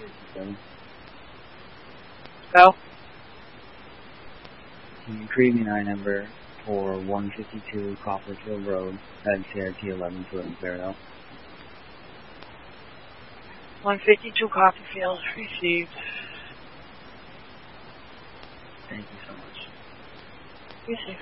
Go. Can you create me an I number for 152 Copperfield Road at CRT 11-270? 152 Copperfield received. Thank you so much. Received.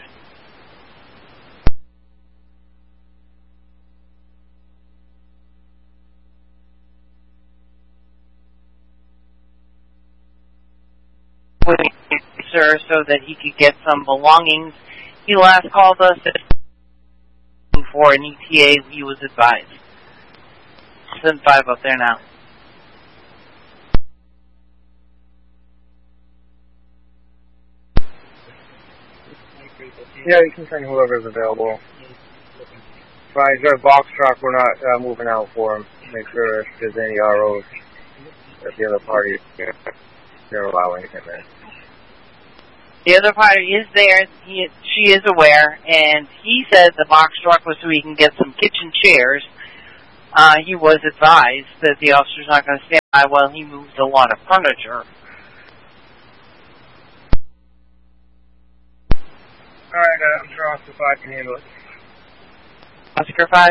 Sir, so that he could get some belongings. He last called us for an ETA. He was advised. Send 5 up there now. Yeah, you can send whoever's available. Fine, he's got a box truck. We're not moving out for him. Make sure if there's any ROs that the other party they're allowing him in. The other party is there. She is aware, and he said the box truck was so he can get some kitchen chairs. He was advised that the officer's not going to stand by while he moves a lot of furniture. Alright, I'm sure Oscar 5 can handle it. Oscar 5?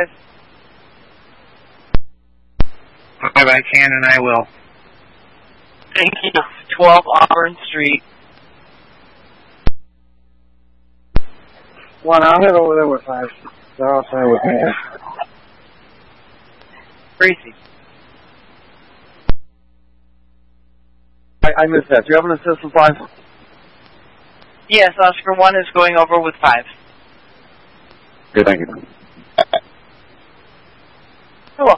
5, I can and I will. Thank you. 12 Auburn Street. 1, I'll head over there with 5. They're all saying with me. Tracy. I missed that. Do you have an assist with 5? Yes, Oscar 1 is going over with 5. Good, thank you. Cool.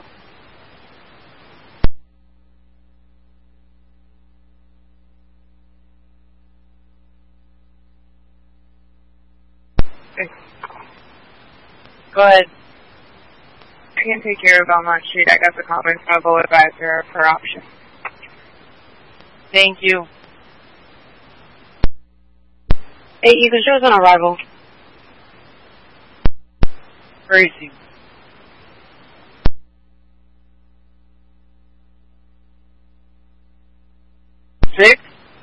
Okay. Go ahead. I can take care of Belmont Street. I got the comments. I'll go advisor per option. Thank you. 8, you can show us on arrival. Tracy. 6.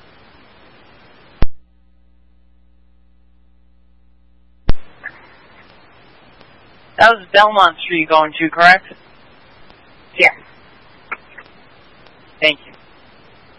That was Belmont Street going to, correct? Yeah. Thank you.